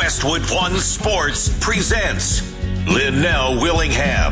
Westwood One Sports presents Linnell Willingham.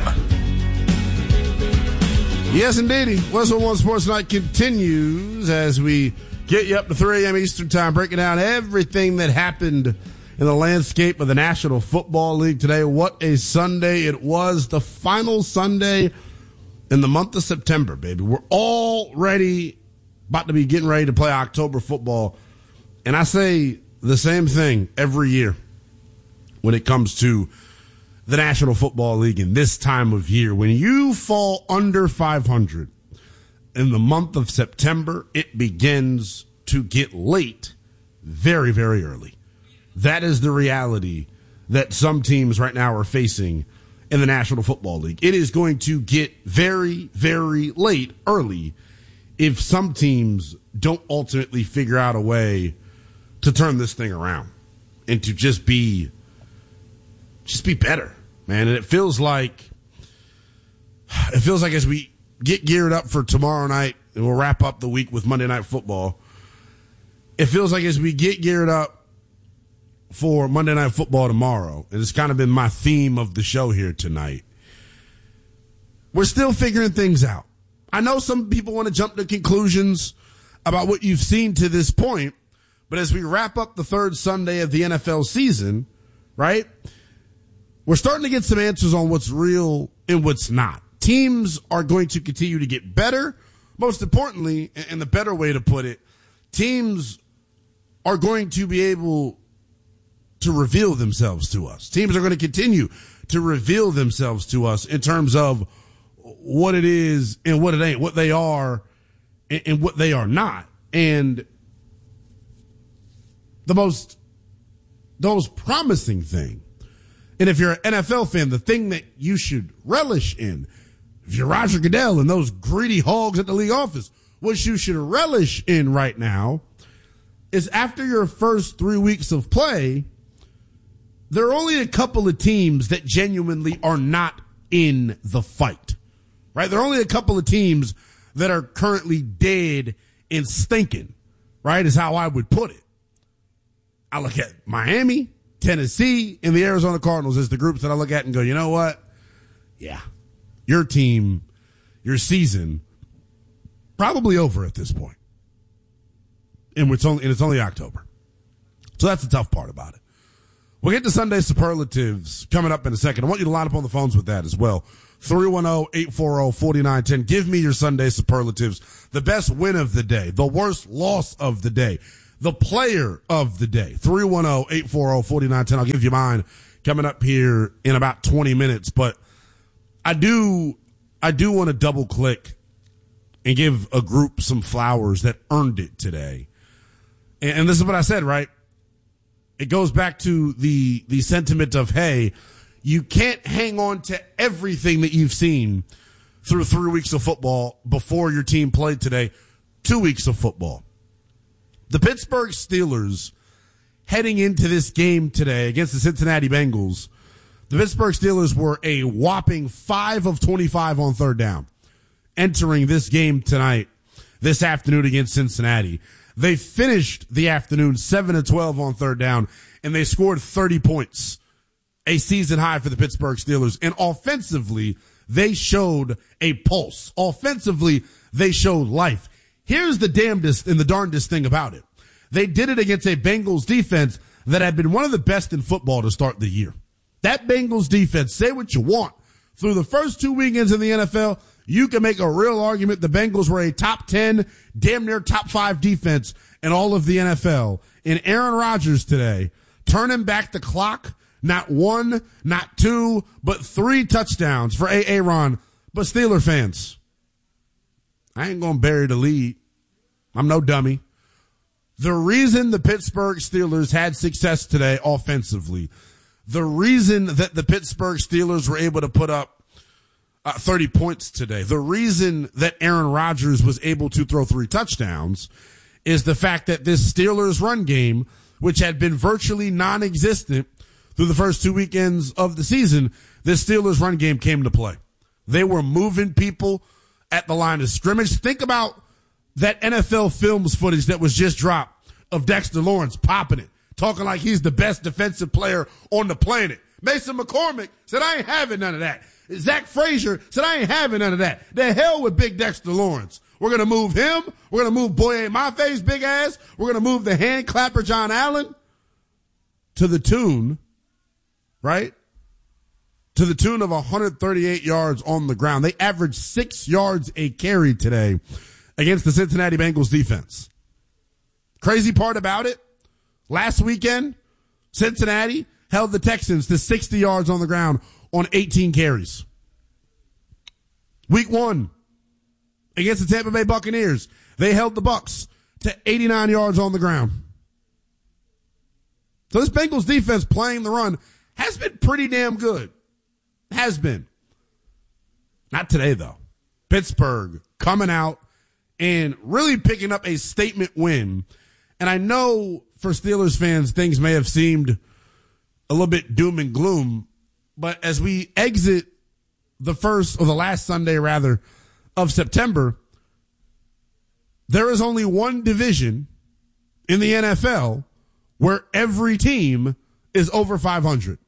Yes, indeed. Westwood One Sports Night continues as we get you up to 3 a.m. Eastern Time, breaking down everything that happened in the landscape of the National Football League today. What a Sunday it was. The final Sunday in the month of September, baby. We're already about to be getting ready to play October football. And I say the same thing every year when it comes to the National Football League in this time of year. When you fall under 500 in the month of September, it begins to get late very, very early. That is the reality that some teams right now are facing in the National Football League. It is going to get very, very late early if some teams don't ultimately figure out a way to turn this thing around and to just be better, man. And it feels like as we get geared up for tomorrow night, and we'll wrap up the week with Monday Night Football, it feels like as we get geared up for Monday Night Football tomorrow, and it's kind of been my theme of the show here tonight, we're still figuring things out. I know some people want to jump to conclusions about what you've seen to this point, but as we wrap up the third Sunday of the NFL season, right, we're starting to get some answers on what's real and what's not. Teams are going to continue to get better. Most importantly, and the better way to put it, teams are going to be able to reveal themselves to us. Teams are going to continue to reveal themselves to us in terms of what it is and what it ain't, what they are and what they are not. And the most promising thing, and if you're an NFL fan, the thing that you should relish in, if you're Roger Goodell and those greedy hogs at the league office, what you should relish in right now is after your first 3 weeks of play, there are only a couple of teams that genuinely are not in the fight, right? There are only a couple of teams that are currently dead and stinking, right, is how I would put it. I look at Miami, Tennessee, and the Arizona Cardinals as the groups that I look at and go, you know what? Yeah, your team, your season, probably over at this point. And it's only October. So that's the tough part about it. We'll get to Sunday superlatives coming up in a second. I want you to line up on the phones with that as well. 310-840-4910. Give me your Sunday superlatives. The best win of the day. The worst loss of the day. The player of the day. 310-840-4910. I'll give you mine coming up here in about 20 minutes. But I do want to double click and give a group some flowers that earned it today. And this is what I said, right? It goes back to the sentiment of, hey, you can't hang on to everything that you've seen through 3 weeks of football before your team played today, 2 weeks of football. The Pittsburgh Steelers, heading into this game today against the Cincinnati Bengals, the Pittsburgh Steelers were a whopping 5 of 25 on third down entering this game tonight, this afternoon against Cincinnati. They finished the afternoon 7 of 12 on third down, and they scored 30 points, a season high for the Pittsburgh Steelers. And offensively, they showed a pulse. Offensively, they showed life. Here's the damnedest and the darndest thing about it. They did it against a Bengals defense that had been one of the best in football to start the year. That Bengals defense, say what you want. Through the first 2 weekends in the NFL, you can make a real argument the Bengals were a top 10, damn near top 5 defense in all of the NFL. And Aaron Rodgers today, turning back the clock, not 1, not 2, but 3 touchdowns for Aaron. But Steeler fans, I ain't going to bury the lead. I'm no dummy. The reason the Pittsburgh Steelers had success today offensively, the reason that the Pittsburgh Steelers were able to put up 30 points today, the reason that Aaron Rodgers was able to throw 3 touchdowns is the fact that this Steelers run game, which had been virtually non-existent through the first 2 weekends of the season, this Steelers run game came to play. They were moving people at the line of scrimmage. Think about that NFL Films footage that was just dropped of Dexter Lawrence popping it talking like he's the best defensive player on the planet. Mason McCormick said, I ain't having none of that. Zach Frazier said, I ain't having none of that. The hell with Big Dexter Lawrence. We're going to move him. We're going to move Boye Mafe's big ass. We're going to move the hand clapper John Allen to the tune, right? To the tune of 138 yards on the ground. They averaged 6 yards a carry today against the Cincinnati Bengals defense. Crazy part about it, last weekend, Cincinnati held the Texans to 60 yards on the ground on 18 carries. Week 1, against the Tampa Bay Buccaneers, they held the Bucs to 89 yards on the ground. So this Bengals defense playing the run has been pretty damn good. Has been. Not today, though. Pittsburgh coming out and really picking up a statement win. And I know for Steelers fans, things may have seemed a little bit doom and gloom, but as we exit the last Sunday rather of September, there is only one division in the NFL where every team is over 500.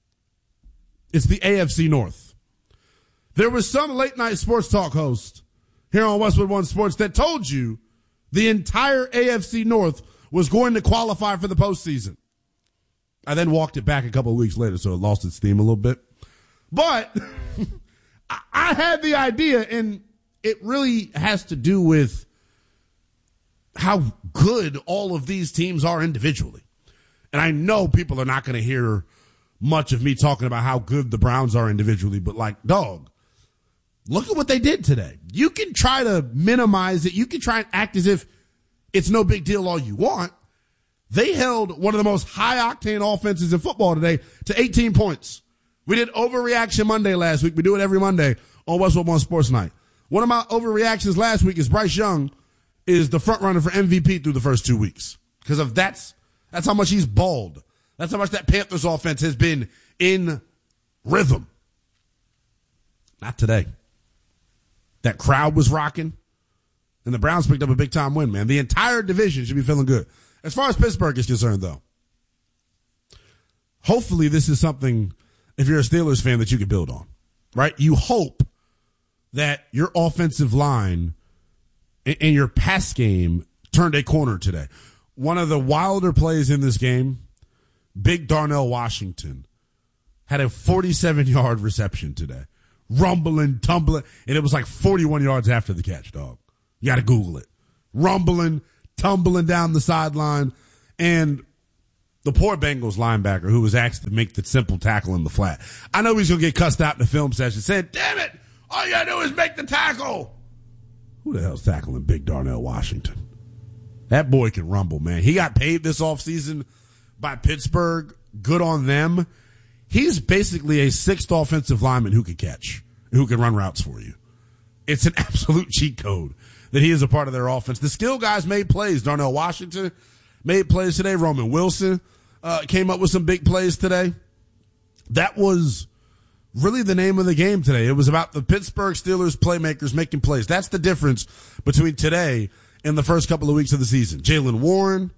It's the AFC North. There was some late night sports talk host here on Westwood One Sports that told you the entire AFC North was going to qualify for the postseason. I then walked it back a couple of weeks later, so it lost its steam a little bit. But I had the idea, and it really has to do with how good all of these teams are individually. And I know people are not going to hear much of me talking about how good the Browns are individually, but like, dog, look at what they did today. You can try to minimize it. You can try and act as if it's no big deal all you want. They held one of the most high-octane offenses in football today to 18 points. We did Overreaction Monday last week. We do it every Monday on Westwood One Sports Night. One of my overreactions last week is Bryce Young is the front runner for MVP through the first 2 weeks. Because of that's how much he's balled. That's how much that Panthers offense has been in rhythm. Not today. That crowd was rocking, and the Browns picked up a big-time win, man. The entire division should be feeling good. As far as Pittsburgh is concerned, though, hopefully this is something, if you're a Steelers fan, that you can build on, right? You hope that your offensive line and your pass game turned a corner today. One of the wilder plays in this game, Big Darnell Washington, had a 47-yard reception today. Rumbling, tumbling, and it was like 41 yards after the catch, dog. You got to Google it. Rumbling, tumbling down the sideline, and the poor Bengals linebacker who was asked to make the simple tackle in the flat. I know he's going to get cussed out in the film session, said, damn it, all you got to do is make the tackle. Who the hell's tackling Big Darnell Washington? That boy can rumble, man. He got paid this offseason by Pittsburgh. Good on them. He's basically a sixth offensive lineman who can catch, who can run routes for you. It's an absolute cheat code that he is a part of their offense. The skill guys made plays. Darnell Washington made plays today. Roman Wilson came up with some big plays today. That was really the name of the game today. It was about the Pittsburgh Steelers playmakers making plays. That's the difference between today and the first couple of weeks of the season. Jaylen Warren.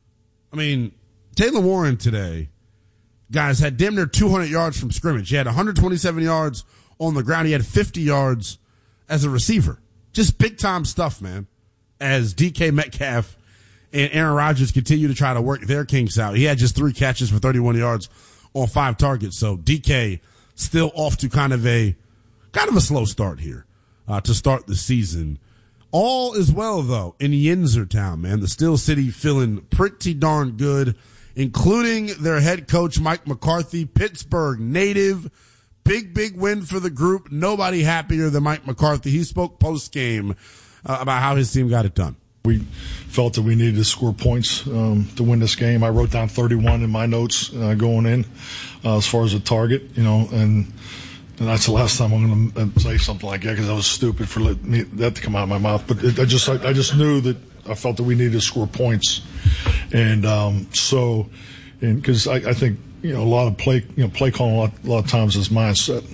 Taylor Warren today, guys, had damn near 200 yards from scrimmage. He had 127 yards on the ground. He had 50 yards as a receiver. Just big-time stuff, man, as DK Metcalf and Aaron Rodgers continue to try to work their kinks out. He had just 3 catches for 31 yards on 5 targets. So DK still off to kind of a slow start here to start the season. All is well, though, in Yinzertown, man. The Steel City feeling pretty darn good, including their head coach, Mike McCarthy, Pittsburgh native. Big win for the group. Nobody happier than Mike McCarthy. He spoke post-game about how his team got it done. We felt that we needed to score points to win this game. I wrote down 31 in my notes going in as far as a target, and that's the last time I'm going to say something like that because I was stupid for letting that to come out of my mouth. But I just knew that I felt that we needed to score points, and because I think a lot of play calling a lot of times is mindset.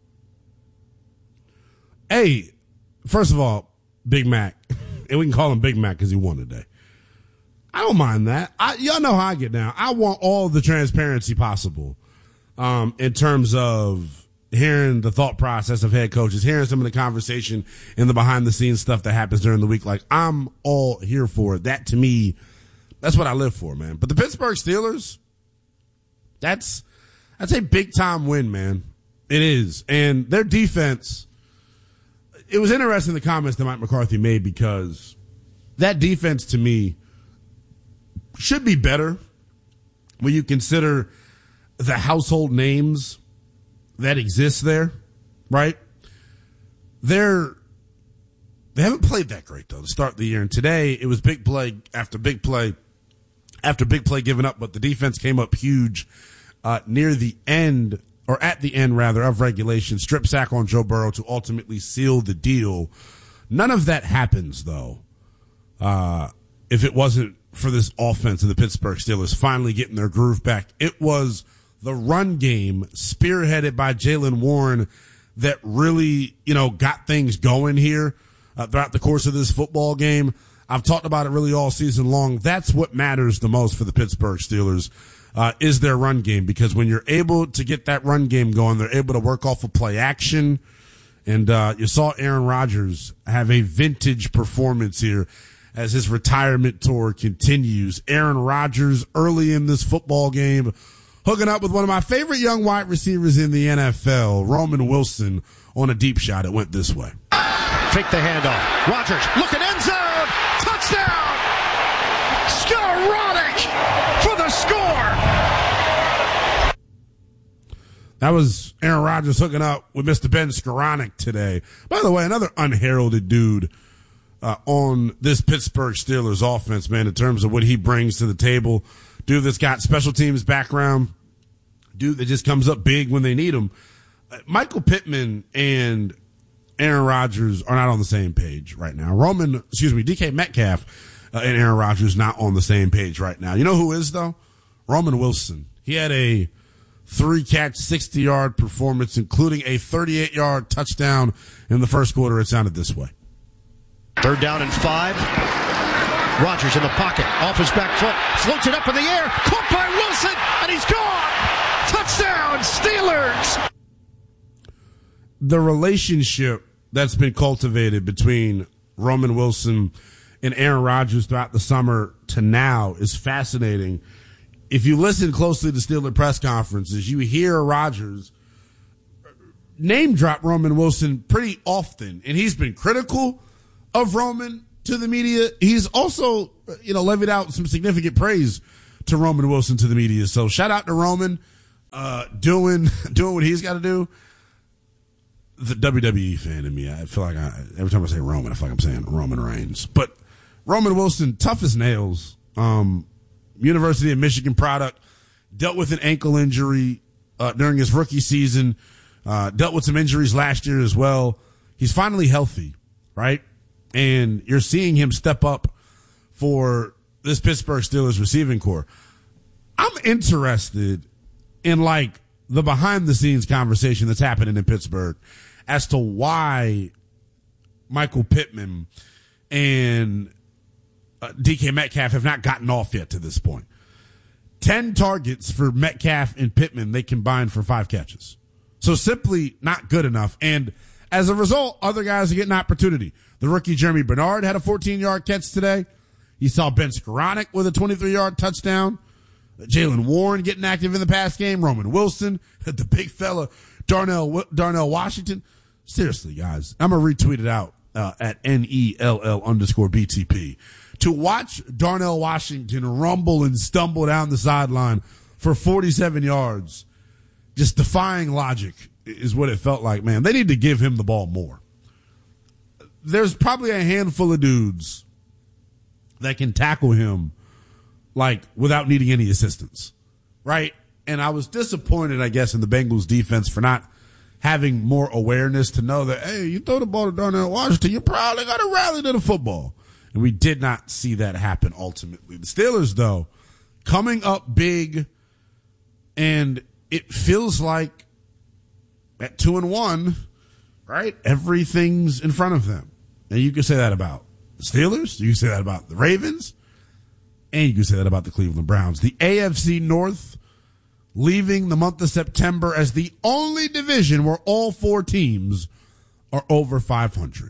Hey, first of all, Big Mac, and we can call him Big Mac because he won today. I don't mind that. Y'all know how I get down. I want all the transparency possible, in terms of hearing the thought process of head coaches, hearing some of the conversation and the behind the scenes stuff that happens during the week. Like, I'm all here for it. That, to me, that's what I live for, man. But the Pittsburgh Steelers, that's a big time win, man. It is. And their defense, it was interesting the comments that Mike McCarthy made, because that defense, to me, should be better when you consider the household names that exist there, right? They haven't played that great, though, to start the year. And today, it was big play after big play after big play given up, but the defense came up huge near the end, or at the end, rather, of regulation. Strip sack on Joe Burrow to ultimately seal the deal. None of that happens, though, if it wasn't for this offense of the Pittsburgh Steelers finally getting their groove back. It was the run game spearheaded by Jaylen Warren that really, got things going here throughout the course of this football game. I've talked about it really all season long. That's what matters the most for the Pittsburgh Steelers, is their run game, because when you're able to get that run game going, they're able to work off of play action. And you saw Aaron Rodgers have a vintage performance here as his retirement tour continues. Aaron Rodgers early in this football game hooking up with one of my favorite young wide receivers in the NFL, Roman Wilson, on a deep shot. It went this way. Fake the handoff. Rodgers looking end zone. Touchdown! Skowronek for the score. That was Aaron Rodgers hooking up with Mr. Ben Skowronek today. By the way, another unheralded dude on this Pittsburgh Steelers offense, man, in terms of what he brings to the table. Dude that's got special teams background. Dude that just comes up big when they need him. Michael Pittman and Aaron Rodgers are not on the same page right now. DK Metcalf and Aaron Rodgers not on the same page right now. You know who is, though? Roman Wilson. He had a 3-catch, 60-yard performance, including a 38-yard touchdown in the first quarter. It sounded this way. 3rd down and 5. Rodgers in the pocket, off his back foot, floats it up in the air, caught by Wilson, and he's gone! Touchdown, Steelers! The relationship that's been cultivated between Roman Wilson and Aaron Rodgers throughout the summer to now is fascinating. If you listen closely to Steeler press conferences, you hear Rodgers name drop Roman Wilson pretty often, and he's been critical of Roman to the media. He's also, levied out some significant praise to Roman Wilson to the media. So shout out to Roman, doing what he's got to do. The WWE fan in me, I feel like every time I say Roman, I feel like I'm saying Roman Reigns. But Roman Wilson, tough as nails. University of Michigan product, dealt with an ankle injury during his rookie season, dealt with some injuries last year as well. He's finally healthy, right? And you're seeing him step up for this Pittsburgh Steelers receiving core. I'm interested in the behind the scenes conversation that's happening in Pittsburgh as to why Michael Pittman and DK Metcalf have not gotten off yet to this point. 10 targets for Metcalf and Pittman, they combined for 5 catches. So simply not good enough. And as a result, other guys are getting opportunity. The rookie Jeremy Bernard had a 14-yard catch today. You saw Ben Skowronek with a 23-yard touchdown. Jaylen Warren getting active in the pass game. Roman Wilson, the big fella, Darnell Washington. Seriously, guys, I'm going to retweet it out at NELL_BTP. To watch Darnell Washington rumble and stumble down the sideline for 47 yards, just defying logic, is what it felt like, man. They need to give him the ball more. There's probably a handful of dudes that can tackle him without needing any assistance, right? And I was disappointed, I guess, in the Bengals defense for not having more awareness to know that, hey, you throw the ball to Darnell Washington, you probably got to rally to the football. And we did not see that happen ultimately. The Steelers, though, coming up big, and it feels like at 2-1, right? Everything's in front of them. And you can say that about the Steelers. You can say that about the Ravens. And you can say that about the Cleveland Browns. The AFC North leaving the month of September as the only division where all four teams are over 500.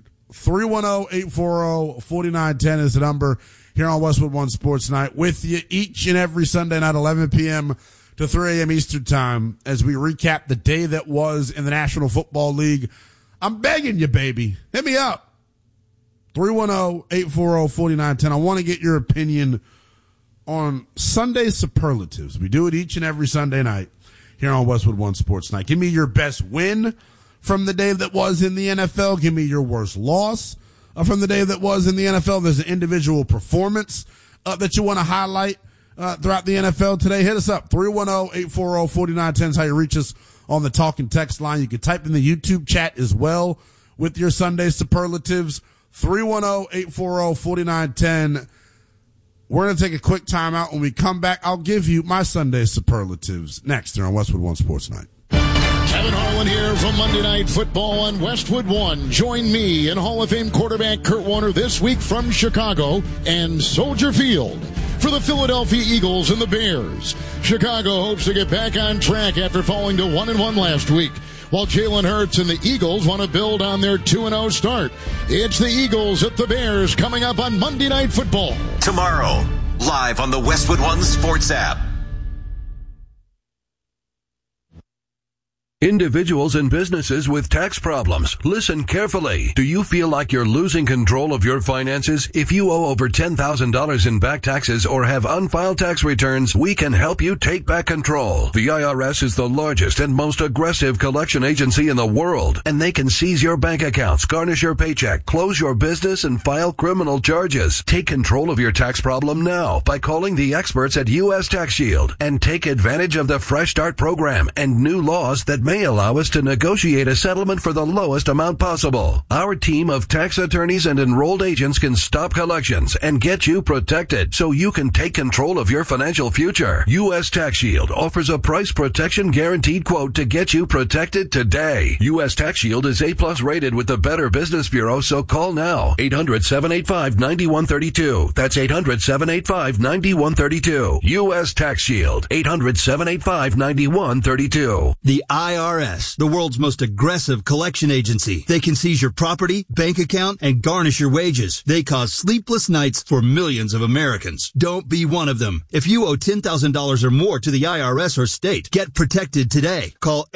310-840-4910 is the number here on Westwood One Sports Night, with you each and every Sunday night, 11 p.m. to 3 a.m. Eastern Time, as we recap the day that was in the National Football League. I'm begging you, baby. Hit me up. 310-840-4910. I want to get your opinion on Sunday superlatives. We do it each and every Sunday night here on Westwood One Sports Night. Give me your best win from the day that was in the NFL. Give me your worst loss from the day that was in the NFL. There's an individual performance that you want to highlight throughout the NFL today. Hit us up. 310-840-4910 is how you reach us on the talk and text line. You can type in the YouTube chat as well with your Sunday superlatives. 310-840-4910. We're going to take a quick timeout. When we come back, I'll give you my Sunday superlatives next here on Westwood One Sports Night. Kevin Harlan here from Monday Night Football on Westwood One. Join me and Hall of Fame quarterback Kurt Warner this week from Chicago and Soldier Field for the Philadelphia Eagles and the Bears. Chicago hopes to get back on track after falling to 1-1 last week, while Jalen Hurts and the Eagles want to build on their 2-0 start. It's the Eagles at the Bears coming up on Monday Night Football. Tomorrow, live on the Westwood One Sports app. Individuals and businesses with tax problems, listen carefully. Do you feel like you're losing control of your finances? If you owe over $10,000 in back taxes or have unfiled tax returns, we can help you take back control. The IRS is the largest and most aggressive collection agency in the world, and they can seize your bank accounts, garnish your paycheck, close your business, and file criminal charges. Take control of your tax problem now by calling the experts at U.S. Tax Shield and take advantage of the Fresh Start program and new laws that may allow us to negotiate a settlement for the lowest amount possible. Our team of tax attorneys and enrolled agents can stop collections and get you protected so you can take control of your financial future. U.S. Tax Shield offers a price protection guaranteed quote to get you protected today. U.S. Tax Shield is A+ rated with the Better Business Bureau, so call now. 800-785-9132. That's 800-785-9132. U.S. Tax Shield. 800-785-9132. The IRS, the world's most aggressive collection agency. They can seize your property, bank account, and garnish your wages. They cause sleepless nights for millions of Americans. Don't be one of them. If you owe $10,000 or more to the IRS or state, get protected today. Call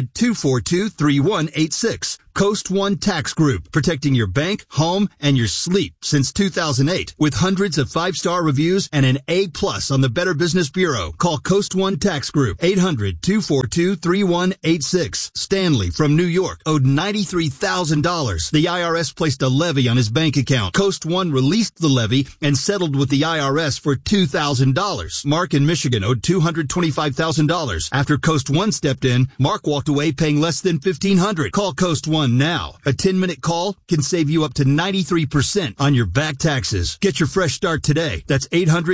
800-242-3186. Coast One Tax Group, protecting your bank, home, and your sleep since 2008. With hundreds of 5-star reviews and an A+ on the Better Business Bureau. Call Coast One Tax Group, 800-242-3186. Stanley from New York owed $93,000. The IRS placed a levy on his bank account. Coast One released the levy and settled with the IRS for $2,000. Mark in Michigan owed $225,000. After Coast One stepped in, Mark walked away paying less than $1,500. Call Coast One now. A 10-minute call can save you up to 93% on your back taxes. Get your fresh start today. That's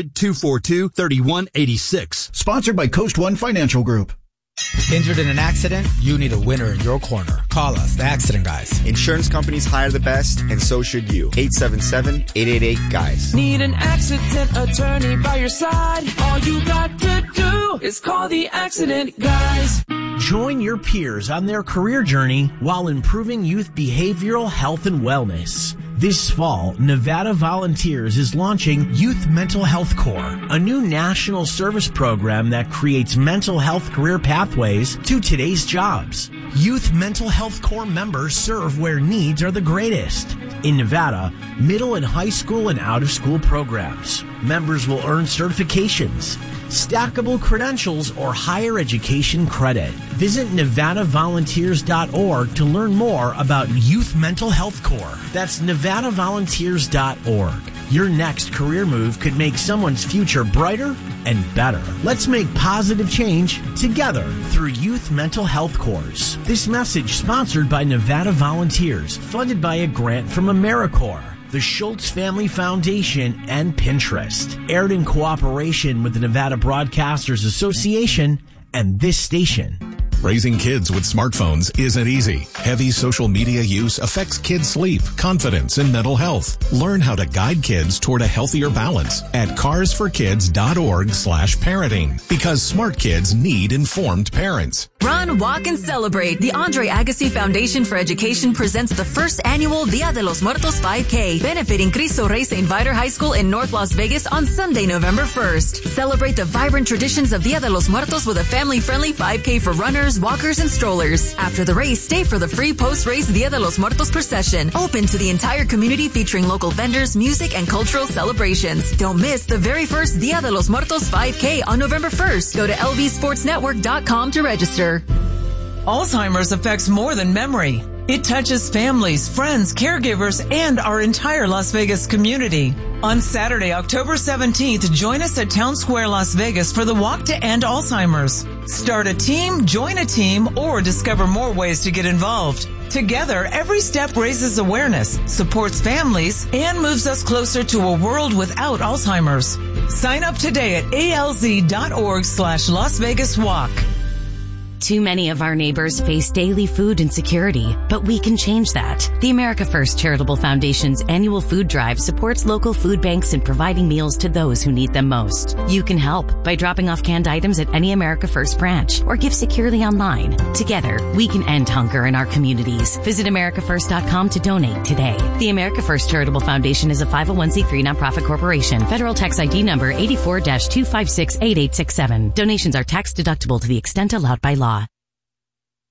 800-242-3186. Sponsored by Coast One Financial Group. Injured in an accident? You need a winner in your corner. Call us, the Accident Guys. Insurance companies hire the best, and so should you. 877-888-GUYS. Need an accident attorney by your side? All you got to do is call the Accident Guys. Join your peers on their career journey while improving youth behavioral health and wellness. This fall, Nevada Volunteers is launching Youth Mental Health Corps, a new national service program that creates mental health career pathways to today's jobs. Youth Mental Health Corps members serve where needs are the greatest. In Nevada, middle and high school and out-of-school programs. Members will earn certifications, stackable credentials, or higher education credit. Visit NevadaVolunteers.org to learn more about Youth Mental Health Corps. That's NevadaVolunteers.org. Your next career move could make someone's future brighter and better. Let's make positive change together through Youth Mental Health Corps. This message sponsored by Nevada Volunteers, funded by a grant from AmeriCorps, the Schultz Family Foundation, and Pinterest. Aired in cooperation with the Nevada Broadcasters Association and this station. Raising kids with smartphones isn't easy. Heavy social media use affects kids' sleep, confidence, and mental health. Learn how to guide kids toward a healthier balance at carsforkids.org/parenting, because smart kids need informed parents. Run, walk, and celebrate. The Andre Agassi Foundation for Education presents the first annual Dia de los Muertos 5K, benefiting Cristo Rey St. Viator High School in North Las Vegas on Sunday, November 1st. Celebrate the vibrant traditions of Dia de los Muertos with a family-friendly 5K for runners, walkers, and strollers. After the race, stay for the free post-race Dia de los Muertos procession, open to the entire community, featuring local vendors, music, and cultural celebrations. Don't miss the very first Dia de los Muertos 5K on November 1st. Go to lvsportsnetwork.com to register. Alzheimer's affects more than memory. It touches families, friends, caregivers, and our entire Las Vegas community. On Saturday, October 17th, join us at Town Square, Las Vegas for the Walk to End Alzheimer's. Start a team, join a team, or discover more ways to get involved. Together, every step raises awareness, supports families, and moves us closer to a world without Alzheimer's. Sign up today at alz.org/Las Vegas Walk. Too many of our neighbors face daily food insecurity, but we can change that. The America First Charitable Foundation's annual food drive supports local food banks in providing meals to those who need them most. You can help by dropping off canned items at any America First branch or give securely online. Together, we can end hunger in our communities. Visit AmericaFirst.com to donate today. The America First Charitable Foundation is a 501c3 nonprofit corporation. Federal tax ID number 84-2568867. Donations are tax deductible to the extent allowed by law.